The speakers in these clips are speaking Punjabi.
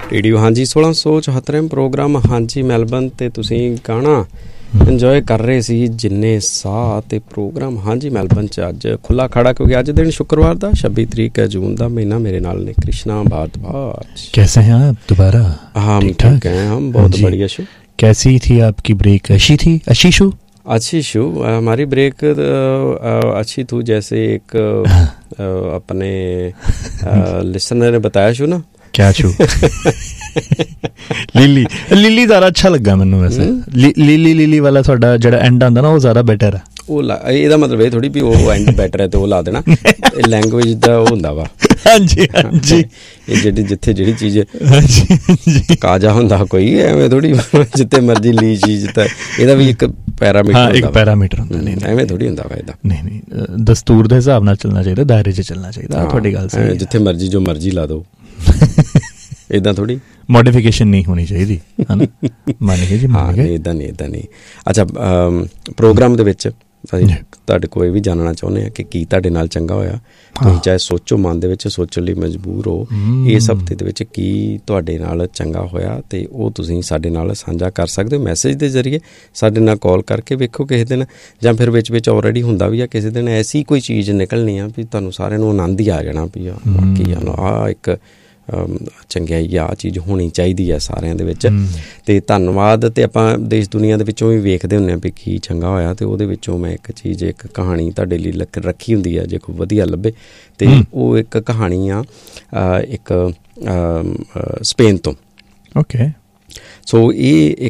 ਰੇਡੀਓ ਹਾਂਜੀ 1674 ਪ੍ਰੋਗਰਾਮ ਹਾਂਜੀ ਮੈਲਬਨ ਤੇ ਤੁਸੀਂ ਗਾਣਾ ਇੰਜੋਏ ਕਰ ਰਹੇ ਸੀ ਜਿੰਨੇ ਸਾਹ ਤੇ ਪ੍ਰੋਗਰਾਮ ਹਾਂਜੀ ਮੈਲਬਨ 'ਚ ਅੱਜ ਖੁੱਲਾ ਖੜਾ ਕਿਉਂਕਿ ਅੱਜ ਦਿਨ शुक्रवार ਦਾ 26 तरीक है जून का महीना। मेरे नाल ने कृष्णा भारद्वाज। कैसे हैं आप दोबारा? हम ठीक हैं, हम बहुत बढ़िया। शो कैसी थी आपकी ब्रेक? अच्छी शो हमारी ब्रेक अच्छी थी। जैसे एक अपने लिसनर ने बताया शो ना क्या छू लीली ज़्यादा अच्छा लगा मैनू वैसे। लीली वाला थोड़ा जो एंड आंदा ना वो ज़्यादा बेटर है। ਇਹਦਾ ਮਤਲਬ ਇਹ ਥੋੜੀ ਵੀ ਉਹ ਐਂਡ ਬੈਟਰ ਹੈ ਤੇ ਉਹ ਲਾ ਦੇਣਾ। ਲੈਂਗੁਏਜ ਦਾ ਉਹ ਹੁੰਦਾ ਵਾ। ਹਾਂਜੀ ਇਹ ਜਿਹੜੀ ਜਿੱਥੇ ਜਿਹੜੀ ਚੀਜ਼ ਕਾਜਾ ਹੁੰਦਾ ਕੋਈ ਐਵੇਂ ਥੋੜੀ ਜਿੱਥੇ ਮਰਜੀ ਲੀ ਚੀਜ਼ ਤਾਂ ਇਹਦਾ ਵੀ ਇੱਕ ਪੈਰਾਮੀਟਰ ਹੁੰਦਾ। ਐਵੇਂ ਥੋੜੀ ਹੁੰਦਾ ਵਾ ਇਹਦਾ। ਨਹੀਂ ਦਸਤੂਰ ਦੇ ਹਿਸਾਬ ਨਾਲ ਚੱਲਣਾ ਚਾਹੀਦਾ, ਦਾਇਰੇ 'ਚ ਚੱਲਣਾ ਚਾਹੀਦਾ। ਤੁਹਾਡੀ ਗੱਲ ਸਹੀ। ਜਿੱਥੇ ਮਰਜੀ ਜੋ ਮਰਜੀ ਲਾ ਦੋ ਇੱਦਾਂ ਥੋੜੀ ਮੋਡੀਫਿਕੇਸ਼ਨ ਨਹੀਂ ਹੋਣੀ ਚਾਹੀਦੀ ਹੈ ਨਾ। ਮੰਨ ਗਏ ਜੀ, ਮੰਨ ਗਏ। ਇੱਦਾਂ ਨਹੀਂ। ਅੱਛਾ ਪ੍ਰੋਗਰਾਮ ਦੇ ਵਿੱਚ ਤੁਹਾਡੇ ਕੋਲ ਇਹ ਵੀ ਜਾਣਨਾ ਚਾਹੁੰਦੇ ਹਾਂ ਕਿ ਕੀ ਤੁਹਾਡੇ ਨਾਲ ਚੰਗਾ ਹੋਇਆ। ਤੁਸੀਂ ਚਾਹੇ ਸੋਚੋ, ਮਨ ਦੇ ਵਿੱਚ ਸੋਚਣ ਲਈ ਮਜਬੂਰ ਹੋ ਇਸ ਹਫ਼ਤੇ ਦੇ ਵਿੱਚ ਕੀ ਤੁਹਾਡੇ ਨਾਲ ਚੰਗਾ ਹੋਇਆ ਤੇ ਉਹ ਤੁਸੀਂ ਸਾਡੇ ਨਾਲ ਸਾਂਝਾ ਕਰ ਸਕਦੇ ਹੋ ਮੈਸੇਜ ਦੇ ਜ਼ਰੀਏ। ਸਾਡੇ ਨਾਲ ਕਾਲ ਕਰਕੇ ਵੇਖੋ ਕਿਸੇ ਦਿਨ, ਜਾਂ ਫਿਰ ਵਿੱਚ ਆਲਰੇਡੀ ਹੁੰਦਾ ਵੀ ਆ ਕਿਸੇ ਦਿਨ ਐਸੀ ਕੋਈ ਚੀਜ਼ ਨਿਕਲਣੀ ਆ ਵੀ ਤੁਹਾਨੂੰ ਸਾਰਿਆਂ ਨੂੰ ਆਨੰਦ ਹੀ ਆ ਜਾਣਾ ਵੀ ਬਾਕੀ ਆਹ ਇੱਕ ਚੰਗਿਆਈ ਆਹ ਚੀਜ਼ ਹੋਣੀ ਚਾਹੀਦੀ ਹੈ ਸਾਰਿਆਂ ਦੇ ਵਿੱਚ। ਅਤੇ ਧੰਨਵਾਦ। ਅਤੇ ਆਪਾਂ ਦੇਸ਼ ਦੁਨੀਆ ਦੇ ਵਿੱਚੋਂ ਵੀ ਵੇਖਦੇ ਹੁੰਦੇ ਹਾਂ ਵੀ ਕੀ ਚੰਗਾ ਹੋਇਆ ਅਤੇ ਉਹਦੇ ਵਿੱਚੋਂ ਮੈਂ ਇੱਕ ਚੀਜ਼, ਇੱਕ ਕਹਾਣੀ ਤੁਹਾਡੇ ਲਈ ਰੱਖੀ ਹੁੰਦੀ ਆ ਜੇ ਕੋਈ ਵਧੀਆ ਲੱਭੇ। ਅਤੇ ਉਹ ਇੱਕ ਕਹਾਣੀ ਆ ਇੱਕ ਸਪੇਨ ਤੋਂ। ਓਕੇ। ਸੋ ਇਹ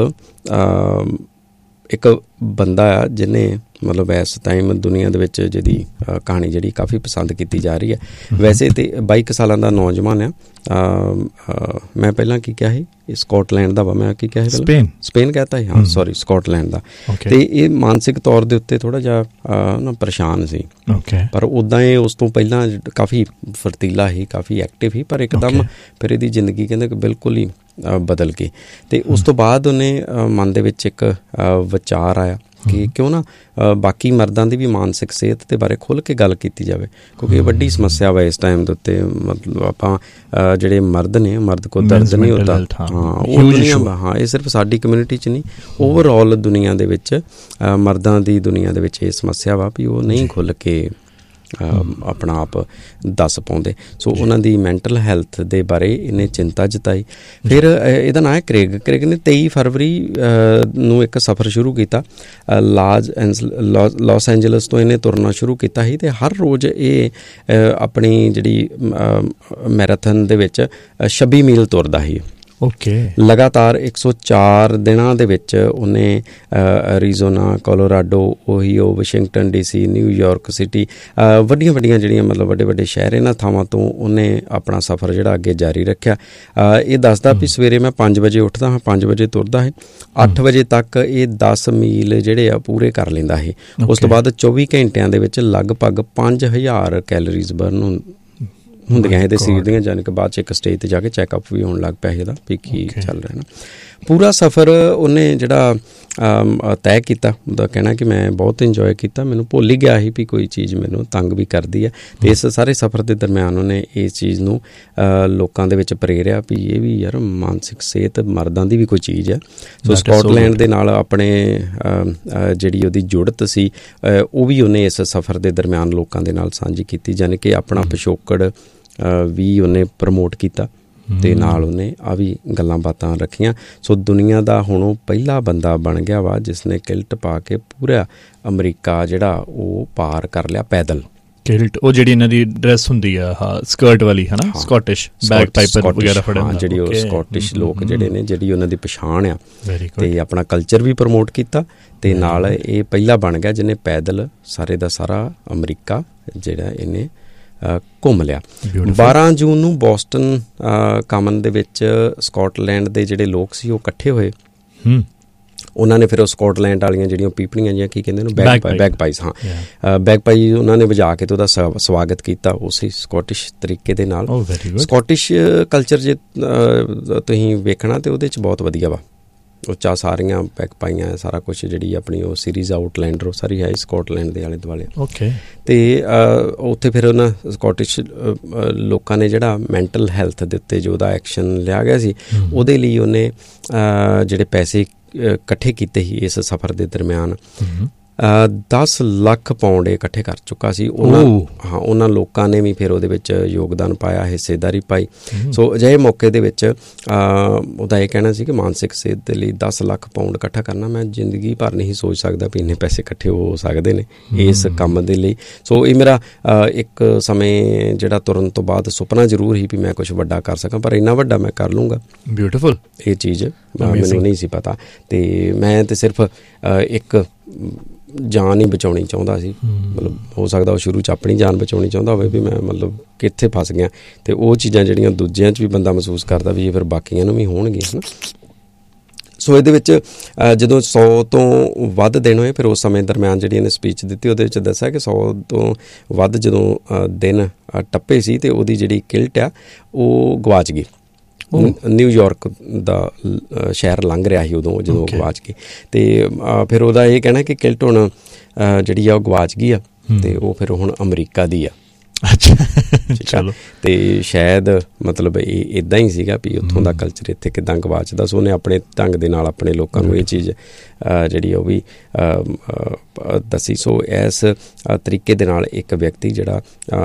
ਇੱਕ ਬੰਦਾ ਆ ਜਿਹਨੇ ਮਤਲਬ ਇਸ ਟਾਈਮ ਦੁਨੀਆ ਦੇ ਵਿੱਚ ਜਿਹਦੀ ਕਹਾਣੀ ਜਿਹੜੀ ਕਾਫੀ ਪਸੰਦ ਕੀਤੀ ਜਾ ਰਹੀ ਹੈ। ਵੈਸੇ ਤਾਂ 22 ਸਾਲਾਂ ਦਾ ਨੌਜਵਾਨ ਆ। ਮੈਂ ਪਹਿਲਾਂ ਕੀ ਕਿਹਾ ਸੀ, ਇਹ ਸਕਾਟਲੈਂਡ ਦਾ ਵਾ। ਮੈਂ ਕੀ ਕਿਹਾ ਸੀ? ਸਪੇਨ ਕਹਿਤਾ ਸੀ। ਹਾਂ ਸੋਰੀ, ਸਕਾਟਲੈਂਡ ਦਾ। ਅਤੇ ਇਹ ਮਾਨਸਿਕ ਤੌਰ ਦੇ ਉੱਤੇ ਥੋੜ੍ਹਾ ਜਿਹਾ ਨਾ ਪਰੇਸ਼ਾਨ ਸੀ। ਪਰ ਉੱਦਾਂ ਇਹ ਉਸ ਤੋਂ ਪਹਿਲਾਂ ਕਾਫੀ ਫਰਤੀਲਾ ਸੀ, ਕਾਫੀ ਐਕਟਿਵ ਸੀ। ਪਰ ਇੱਕਦਮ ਫਿਰ ਇਹਦੀ ਜ਼ਿੰਦਗੀ ਕਹਿੰਦੇ ਕਿ ਬਿਲਕੁਲ ਹੀ ਬਦਲ ਗਈ। ਅਤੇ ਉਸ ਤੋਂ ਬਾਅਦ ਉਹਨੇ ਮਨ ਦੇ ਵਿੱਚ ਇੱਕ ਵਿਚਾਰ ਆਇਆ ਕਿ ਕਿਉਂ ਨਾ ਬਾਕੀ ਮਰਦਾਂ ਦੀ ਵੀ ਮਾਨਸਿਕ ਸਿਹਤ ਦੇ ਬਾਰੇ ਖੁੱਲ੍ਹ ਕੇ ਗੱਲ ਕੀਤੀ ਜਾਵੇ, ਕਿਉਂਕਿ ਇਹ ਵੱਡੀ ਸਮੱਸਿਆ ਵਾ ਇਸ ਟਾਈਮ ਦੇ ਉੱਤੇ। ਮਤਲਬ ਆਪਾਂ ਜਿਹੜੇ ਮਰਦ ਨੇ, ਮਰਦ ਕੋਲ ਦਰਦ ਨਹੀਂ ਹੁੰਦਾ। ਉਹ ਦੁਨੀਆ, ਹਾਂ ਇਹ ਸਿਰਫ ਸਾਡੀ ਕਮਿਊਨਿਟੀ 'ਚ ਨਹੀਂ, ਓਵਰਆਲ ਦੁਨੀਆ ਦੇ ਵਿੱਚ ਮਰਦਾਂ ਦੀ ਦੁਨੀਆ ਦੇ ਵਿੱਚ ਇਹ ਸਮੱਸਿਆ ਵਾ ਵੀ ਉਹ ਨਹੀਂ ਖੁੱਲ੍ਹ ਕੇ ਆਪਣਾ ਆਪ ਦੱਸ ਪਾਉਂਦੇ। ਸੋ ਉਹਨਾਂ ਦੀ ਮੈਂਟਲ ਹੈਲਥ ਦੇ ਬਾਰੇ ਇਹਨੇ ਚਿੰਤਾ ਜਤਾਈ। ਫਿਰ ਇਹਦਾ ਨਾਂ ਹੈ ਕ੍ਰੇਗ ਨੇ 23 ਫਰਵਰੀ ਨੂੰ ਇੱਕ ਸਫ਼ਰ ਸ਼ੁਰੂ ਕੀਤਾ। ਲਾਸ ਐਂਜਲਸ ਤੋਂ ਇਹਨੇ ਤੁਰਨਾ ਸ਼ੁਰੂ ਕੀਤਾ ਸੀ ਅਤੇ ਹਰ ਰੋਜ਼ ਇਹ ਆਪਣੀ ਜਿਹੜੀ ਮੈਰਾਥਨ ਦੇ ਵਿੱਚ 26 ਮੀਲ ਤੁਰਦਾ ਸੀ। ਲਗਾਤਾਰ 104 ਦਿਨਾਂ ਦੇ ਵਿੱਚ ਉਹਨੇ ਐਰੀਜ਼ੋਨਾ, ਕੋਲੋਰਾਡੋ, ਓਹੀਓ, ਵਾਸ਼ਿੰਗਟਨ DC, ਨਿਊਯਾਰਕ ਸਿਟੀ, ਵੱਡੀਆਂ ਜਿਹੜੀਆਂ ਮਤਲਬ ਵੱਡੇ ਸ਼ਹਿਰ ਇਹਨਾਂ ਥਾਵਾਂ ਤੋਂ ਉਹਨੇ ਆਪਣਾ ਸਫ਼ਰ ਜਿਹੜਾ ਅੱਗੇ ਜਾਰੀ ਰੱਖਿਆ। ਇਹ ਦੱਸਦਾ ਵੀ ਸਵੇਰੇ ਮੈਂ 5 ਵਜੇ ਉੱਠਦਾ ਹਾਂ, 5 ਵਜੇ ਤੁਰਦਾ ਹੈ, 8 ਵਜੇ ਤੱਕ ਇਹ 10 ਮੀਲ ਜਿਹੜੇ ਆ ਪੂਰੇ ਕਰ ਲੈਂਦਾ ਹੈ। ਉਸ ਤੋਂ ਬਾਅਦ 24 ਘੰਟਿਆਂ ਦੇ ਵਿੱਚ ਲਗਭਗ 5000 ਕੈਲੋਰੀਜ਼ ਬਰਨ ਹੁੰਦੀਆਂ ਇਹਦੇ ਸਰੀਰ ਦੀਆਂ, ਜਾਣੀ ਕਿ ਬਾਅਦ 'ਚ ਇੱਕ ਸਟੇਜ 'ਤੇ ਜਾ ਕੇ ਚੈੱਕਅਪ ਵੀ ਹੋਣ ਲੱਗ ਪਿਆ ਇਹਦਾ ਵੀ ਕੀ ਚੱਲ ਰਿਹਾ ਨਾ। ਪੂਰਾ ਸਫ਼ਰ ਉਹਨੇ ਜਿਹੜਾ ਤੈਅ ਕੀਤਾ, ਉਹਦਾ ਕਹਿਣਾ ਕਿ ਮੈਂ ਬਹੁਤ ਇੰਜੋਏ ਕੀਤਾ, ਮੈਨੂੰ ਭੁੱਲ ਹੀ ਗਿਆ ਸੀ ਵੀ ਕੋਈ ਚੀਜ਼ ਮੈਨੂੰ ਤੰਗ ਵੀ ਕਰਦੀ ਹੈ। ਅਤੇ ਇਸ ਸਾਰੇ ਸਫ਼ਰ ਦੇ ਦਰਮਿਆਨ ਉਹਨੇ ਇਸ ਚੀਜ਼ ਨੂੰ ਲੋਕਾਂ ਦੇ ਵਿੱਚ ਪ੍ਰੇਰਿਆ ਵੀ ਇਹ ਵੀ ਯਾਰ ਮਾਨਸਿਕ ਸਿਹਤ ਮਰਦਾਂ ਦੀ ਵੀ ਕੋਈ ਚੀਜ਼ ਹੈ। ਸੋ ਸਕਾਟਲੈਂਡ ਦੇ ਨਾਲ ਆਪਣੇ ਜਿਹੜੀ ਉਹਦੀ ਜੁੜਤ ਸੀ ਉਹ ਵੀ ਉਹਨੇ ਇਸ ਸਫ਼ਰ ਦੇ ਦਰਮਿਆਨ ਲੋਕਾਂ ਦੇ ਨਾਲ ਸਾਂਝੀ ਕੀਤੀ, ਜਾਣੀ ਕਿ ਆਪਣਾ ਪਿਛੋਕੜ ਵੀ ਉਹਨੇ ਪ੍ਰਮੋਟ ਕੀਤਾ ਅਤੇ ਨਾਲ ਉਹਨੇ ਆ ਵੀ ਗੱਲਾਂ ਬਾਤਾਂ ਰੱਖੀਆਂ। ਸੋ ਦੁਨੀਆ ਦਾ ਹੁਣ ਉਹ ਪਹਿਲਾ ਬੰਦਾ ਬਣ ਗਿਆ ਵਾ ਜਿਸ ਨੇ ਕਿਲਟ ਪਾ ਕੇ ਪੂਰਾ ਅਮਰੀਕਾ ਜਿਹੜਾ ਉਹ ਪਾਰ ਕਰ ਲਿਆ ਪੈਦਲ। ਕਿਲਟ ਉਹ ਜਿਹੜੀ ਇਹਨਾਂ ਦੀ ਡਰੈਸ ਹੁੰਦੀ ਆ, ਸਕਰਟ ਵਾਲੀ ਹੈ ਨਾ, ਸਕਾਟਿਸ਼ ਬੈਗ ਪਾਈਪਰ ਵਗੈਰਾ ਫੜਿਆ ਹੁੰਦਾ, ਜਿਹੜੀ ਉਹ ਸਕਾਟਿਸ਼ ਲੋਕ ਜਿਹੜੇ ਨੇ, ਜਿਹੜੀ ਉਹਨਾਂ ਦੀ ਪਛਾਣ ਆ ਅਤੇ ਆਪਣਾ ਕਲਚਰ ਵੀ ਪ੍ਰਮੋਟ ਕੀਤਾ। ਅਤੇ ਨਾਲ ਇਹ ਪਹਿਲਾ ਬਣ ਗਿਆ ਜਿਹਨੇ ਪੈਦਲ ਸਾਰੇ ਦਾ ਸਾਰਾ ਅਮਰੀਕਾ ਜਿਹੜਾ ਇਹਨੇ ਘੁੰਮ ਲਿਆ। 12 ਜੂਨ ਨੂੰ ਬੋਸਟਨ ਕਾਮਨ ਦੇ ਵਿੱਚ ਸਕਾਟਲੈਂਡ ਦੇ ਜਿਹੜੇ ਲੋਕ ਸੀ ਉਹ ਇਕੱਠੇ ਹੋਏ। ਉਹਨਾਂ ਨੇ ਫਿਰ ਉਹ ਸਕਾਟਲੈਂਡ ਵਾਲੀਆਂ ਜਿਹੜੀਆਂ ਪੀਪਣੀਆਂ ਜਿਹੀਆਂ ਕੀ ਕਹਿੰਦੇ ਉਹਨੂੰ, ਬੈਗਪਾਈਜ਼, ਹਾਂ ਬੈਗਪਾਈ ਉਹਨਾਂ ਨੇ ਵਜਾ ਕੇ ਤੇ ਉਹਦਾ ਸਵਾਗਤ ਕੀਤਾ ਉਸੇ ਸਕਾਟਿਸ਼ ਤਰੀਕੇ ਦੇ ਨਾਲ। ਸਕਾਟਿਸ਼ ਕਲਚਰ ਜੇ ਤੁਸੀਂ ਵੇਖਣਾ ਤਾਂ ਉਹਦੇ 'ਚ ਬਹੁਤ ਵਧੀਆ ਵਾ। ਉੱਚਾ ਸਾਰੀਆਂ ਪੈਕ ਪਾਈਆਂ, ਸਾਰਾ ਕੁਛ ਜਿਹੜੀ ਆਪਣੀ ਉਹ ਸੀਰੀਜ਼ ਆਊਟਲੈਂਡਰ ਉਹ ਸਾਰੀ ਹੈ ਸਕਾਟਲੈਂਡ ਦੇ ਆਲੇ ਦੁਆਲੇ। ਅਤੇ ਉੱਥੇ ਫਿਰ ਉਹਨਾਂ ਸਕਾਟਿਸ਼ ਲੋਕਾਂ ਨੇ ਜਿਹੜਾ ਮੈਂਟਲ ਹੈਲਥ ਦੇ ਉੱਤੇ ਜੋ ਉਹਦਾ ਐਕਸ਼ਨ ਲਿਆ ਗਿਆ ਸੀ, ਉਹਦੇ ਲਈ ਉਹਨੇ ਜਿਹੜੇ ਪੈਸੇ ਇਕੱਠੇ ਕੀਤੇ ਸੀ ਇਸ ਸਫ਼ਰ ਦੇ ਦਰਮਿਆਨ 10 ਲੱਖ ਪਾਉਂਡ ਇਕੱਠੇ ਕਰ ਚੁੱਕਾ ਸੀ ਉਹਨਾਂ ਲੋਕਾਂ ਨੇ ਵੀ ਫਿਰ ਉਹਦੇ ਵਿੱਚ ਯੋਗਦਾਨ ਪਾਇਆ, ਹਿੱਸੇਦਾਰੀ ਪਾਈ। ਸੋ ਅਜਿਹੇ ਮੌਕੇ ਦੇ ਵਿੱਚ ਉਹਦਾ ਇਹ ਕਹਿਣਾ ਸੀ ਕਿ ਮਾਨਸਿਕ ਸਿਹਤ ਦੇ ਲਈ 10 ਲੱਖ ਪਾਉਂਡ ਇਕੱਠਾ ਕਰਨਾ, ਮੈਂ ਜ਼ਿੰਦਗੀ ਭਰ ਨਹੀਂ ਸੋਚ ਸਕਦਾ ਵੀ ਇੰਨੇ ਪੈਸੇ ਇਕੱਠੇ ਹੋ ਸਕਦੇ ਨੇ ਇਸ ਕੰਮ ਦੇ ਲਈ। ਸੋ ਇਹ ਮੇਰਾ ਇੱਕ ਸਮੇਂ ਜਿਹੜਾ ਤੁਰਨ ਤੋਂ ਬਾਅਦ ਸੁਪਨਾ ਜ਼ਰੂਰ ਸੀ ਵੀ ਮੈਂ ਕੁਛ ਵੱਡਾ ਕਰ ਸਕਾਂ, ਪਰ ਇੰਨਾ ਵੱਡਾ ਮੈਂ ਕਰ ਲੂੰਗਾ। ਬਿਊਟੀਫੁਲ। ਇਹ ਚੀਜ਼ ਮੈਨੂੰ ਨਹੀਂ ਸੀ ਪਤਾ, ਅਤੇ ਮੈਂ ਤਾਂ ਸਿਰਫ ਇੱਕ ਜਾਨ ਹੀ ਬਚਾਉਣੀ ਚਾਹੁੰਦਾ ਸੀ। ਮਤਲਬ ਹੋ ਸਕਦਾ ਉਹ ਸ਼ੁਰੂ 'ਚ ਆਪਣੀ ਜਾਨ ਬਚਾਉਣੀ ਚਾਹੁੰਦਾ ਹੋਵੇ ਵੀ ਮੈਂ ਮਤਲਬ ਕਿੱਥੇ ਫਸ ਗਿਆ, ਅਤੇ ਉਹ ਚੀਜ਼ਾਂ ਜਿਹੜੀਆਂ ਦੂਜਿਆਂ 'ਚ ਵੀ ਬੰਦਾ ਮਹਿਸੂਸ ਕਰਦਾ ਵੀ ਇਹ ਫਿਰ ਬਾਕੀਆਂ ਨੂੰ ਵੀ ਹੋਣਗੀਆਂ, ਹੈ ਨਾ। ਸੋ ਇਹਦੇ ਵਿੱਚ ਜਦੋਂ 100 ਤੋਂ ਵੱਧ ਦਿਨ ਹੋਏ, ਫਿਰ ਉਸ ਸਮੇਂ ਦਰਮਿਆਨ ਜਿਹੜੀ ਇਹਨੇ ਸਪੀਚ ਦਿੱਤੀ ਉਹਦੇ ਵਿੱਚ ਦੱਸਿਆ ਕਿ 100 ਤੋਂ ਵੱਧ ਜਦੋਂ ਦਿਨ ਟੱਪੇ ਸੀ ਅਤੇ ਉਹਦੀ ਜਿਹੜੀ ਕਿਲਟ ਆ ਉਹ ਗਵਾਚ ਗਈ। ਨਿਊਯਾਰਕ ਦਾ ਸ਼ਹਿਰ ਲੰਘ ਰਿਹਾ ਸੀ ਉਦੋਂ ਜਦੋਂ ਉਹ ਗਵਾਚ ਗਈ, ਅਤੇ ਫਿਰ ਉਹਦਾ ਇਹ ਕਹਿਣਾ ਕਿ ਕਿਲਟ ਹੁਣ ਜਿਹੜੀ ਆ ਉਹ ਗਵਾਚ ਗਈ ਆ, ਅਤੇ ਉਹ ਫਿਰ ਹੁਣ ਅਮਰੀਕਾ ਦੀ ਆ। ਚਲੋ, ਅਤੇ ਸ਼ਾਇਦ ਮਤਲਬ ਇਹ ਇੱਦਾਂ ਹੀ ਸੀਗਾ ਵੀ ਉੱਥੋਂ ਦਾ ਕਲਚਰ ਇੱਥੇ ਕਿੱਦਾਂ ਗਵਾਚਦਾ। ਸੋ ਉਹਨੇ ਆਪਣੇ ਢੰਗ ਦੇ ਨਾਲ ਆਪਣੇ ਲੋਕਾਂ ਨੂੰ ਇਹ ਚੀਜ਼ ਜਿਹੜੀ ਉਹ ਵੀ ਦੱਸੀ। ਸੋ ਇਸ ਤਰੀਕੇ ਦੇ ਨਾਲ ਇੱਕ ਵਿਅਕਤੀ ਜਿਹੜਾ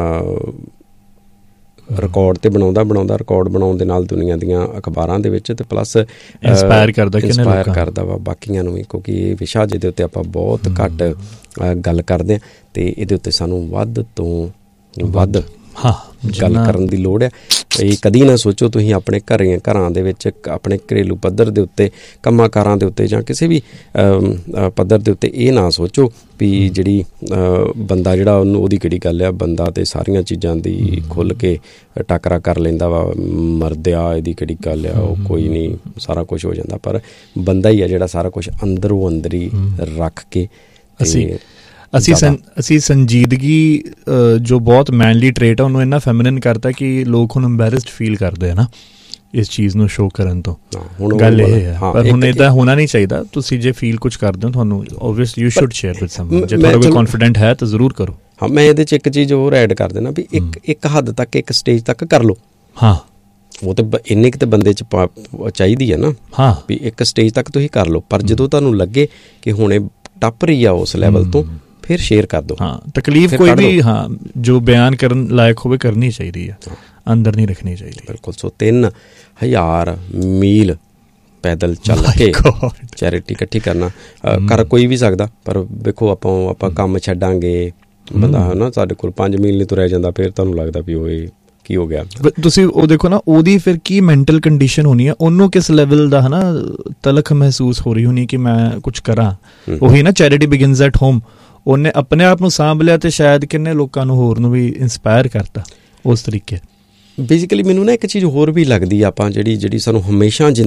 ਰਿਕਾਰਡ ਤੇ ਬਣਾਉਂਦਾ ਰਿਕਾਰਡ ਬਣਾਉਣ ਦੇ ਨਾਲ ਦੁਨੀਆ ਦੀਆਂ ਅਖਬਾਰਾਂ ਦੇ ਵਿੱਚ, ਅਤੇ ਪਲੱਸ ਇੰਸਪਾਇਰ ਕਰਦਾ ਵਾ ਬਾਕੀਆਂ ਨੂੰ ਵੀ, ਕਿਉਂਕਿ ਇਹ ਵਿਸ਼ਾ ਜਿਹਦੇ ਉੱਤੇ ਆਪਾਂ ਬਹੁਤ ਘੱਟ ਗੱਲ ਕਰਦੇ ਹਾਂ, ਅਤੇ ਇਹਦੇ ਉੱਤੇ ਸਾਨੂੰ ਵੱਧ ਤੋਂ ਵੱਧ ਗੱਲ ਕਰਨ ਦੀ ਲੋੜ ਹੈ। ਇਹ ਕਦੀ ਨਾ ਸੋਚੋ ਤੁਸੀਂ ਆਪਣੇ ਘਰਾਂ ਦੇ ਵਿੱਚ ਆਪਣੇ ਘਰੇਲੂ ਪੱਧਰ ਦੇ ਉੱਤੇ, ਕੰਮਾਂ ਕਾਰਾਂ ਦੇ ਉੱਤੇ, ਜਾਂ ਕਿਸੇ ਵੀ ਪੱਧਰ ਦੇ ਉੱਤੇ ਇਹ ਨਾ ਸੋਚੋ ਵੀ ਜਿਹੜੀ ਬੰਦਾ ਜਿਹੜਾ ਉਹਦੀ ਕਿਹੜੀ ਗੱਲ ਆ, ਬੰਦਾ ਤੇ ਸਾਰੀਆਂ ਚੀਜ਼ਾਂ ਦੀ ਖੁੱਲ੍ਹ ਕੇ ਟਾਕਰਾ ਕਰ ਲੈਂਦਾ ਵਾ, ਮਰਦਿਆ ਇਹਦੀ ਕਿਹੜੀ ਗੱਲ ਆ, ਉਹ ਕੋਈ ਨਹੀਂ, ਸਾਰਾ ਕੁਛ ਹੋ ਜਾਂਦਾ। ਪਰ ਬੰਦਾ ਹੀ ਆ ਜਿਹੜਾ ਸਾਰਾ ਕੁਛ ਅੰਦਰੋਂ ਅੰਦਰੀ ਰੱਖ ਕੇ ਅਸੀਂ ਸੰਜੀਦਗੀ ਜੋ ਬਹੁਤ ਮੈਨਲੀ ਟਰੇਟ ਆ ਉਹਨੂੰ ਇੰਨਾ ਫੈਮਿਨਨ ਕਰਤਾ ਕਿ ਲੋਕ ਹੁਣ ਐਂਬੈਰਸਡ ਫੀਲ ਕਰਦੇ ਆ ਨਾ ਇਸ ਚੀਜ਼ ਨੂੰ ਸ਼ੋਅ ਕਰਨ ਤੋਂ। ਗੱਲ ਇਹ ਹੈ, ਪਰ ਹੁਣ ਇੱਦਾਂ ਹੋਣਾ ਨਹੀਂ ਚਾਹੀਦਾ। ਤੁਸੀਂ ਜੇ ਫੀਲ ਕੁਛ ਕਰਦੇ ਹੋ ਤੁਹਾਨੂੰ obviously you should share with someone. ਜੇ ਤੁਹਾਡਾ ਕੋਈ ਕੌਨਫੀਡੈਂਟ ਹੈ ਤਾਂ ਜ਼ਰੂਰ ਕਰੋ। ਹਾਂ, ਮੈਂ ਇਹਦੇ 'ਚ ਇੱਕ ਚੀਜ਼ ਹੋਰ ਐਡ ਕਰ ਦੇਣਾ ਵੀ ਇੱਕ ਹੱਦ ਤੱਕ, ਇੱਕ ਸਟੇਜ ਤੱਕ ਕਰ ਲਓ। ਹਾਂ, ਉਹ ਤਾਂ ਇੰਨੇ ਕੁ ਤਾਂ ਬੰਦੇ 'ਚ ਚਾਹੀਦੀ ਹੈ ਨਾ। ਹਾਂ, ਵੀ ਇੱਕ ਸਟੇਜ ਤੱਕ ਤੁਸੀਂ ਕਰ ਲਓ, ਪਰ ਜਦੋਂ ਤੁਹਾਨੂੰ ਲੱਗੇ ਕਿ ਹੁਣ ਇਹ ਟੱਪ ਰਹੀ ਆ ਉਸ ਲੈਵਲ ਤੋਂ, ਫਿਰ ਸ਼ੇਅਰ ਕਰ ਦਿਓ। ਹਾਂ, ਤਕਲੀਫ ਕੋਈ ਵੀ ਜੋ ਬਿਆਨ ਕਰਨ ਲਾਇਕ ਹੋਵੇ ਕਰਨੀ ਚਾਹੀਦੀ ਹੈ, ਅੰਦਰ ਨਹੀਂ ਰੱਖਣੀ ਚਾਹੀਦੀ। ਬਿਲਕੁਲ। ਸੋ 3000 ਮੀਲ ਪੈਦਲ ਚੱਲ ਕੇ ਚੈਰਿਟੀ ਇਕੱਠੀ ਕਰਨਾ ਕਰ ਕੋਈ ਵੀ ਸਕਦਾ, ਪਰ ਵੇਖੋ ਆਪਾਂ ਕੰਮ ਛੱਡਾਂਗੇ, ਬੰਦਾ ਹੈ ਨਾ, ਸਾਡੇ ਕੋਲ 5 ਮੀਲ ਨਹੀਂ ਤੁਰਿਆ ਜਾਂਦਾ, ਫਿਰ ਤੁਹਾਨੂੰ ਲੱਗਦਾ ਵੀ ਉਹ ਕੀ ਹੋ ਗਿਆ। ਤੁਸੀਂ ਉਹ ਦੇਖੋ ਨਾ, ਉਹਦੀ ਫਿਰ ਕੀ ਮੈਂਟਲ ਕੰਡੀਸ਼ਨ ਹੋਣੀ ਹੈ, ਉਹਨੂੰ ਕਿਸ ਲੈਵਲ ਦਾ ਹੈ ਨਾ ਤਲਖ ਮਹਿਸੂਸ ਹੋ ਰਹੀ ਹੋਣੀ ਕਿ ਮੈਂ ਕੁਛ ਕਰਾਂ। ਉਹੀ ਨਾ, ਚੈਰਿਟੀ ਬਿਗਿਨਸ ਐਟ ਹੋਮ। ਉਹਨੇ ਆਪਣੇ ਆਪ ਨੂੰ ਸਾਂਭ ਲਿਆ ਅਤੇ ਸ਼ਾਇਦ ਕਿੰਨੇ ਲੋਕਾਂ ਨੂੰ ਹੋਰ ਨੂੰ ਵੀ ਇੰਸਪਾਇਰ ਕਰਤਾ ਉਸ ਤਰੀਕੇ। ਬੇਸਿਕਲੀ ਮੈਨੂੰ ਨਾ ਇੱਕ ਚੀਜ਼ ਹੋਰ ਵੀ ਲੱਗਦੀ ਆਪਾਂ ਜਿਹੜੀ ਸਾਨੂੰ ਹਮੇਸ਼ਾ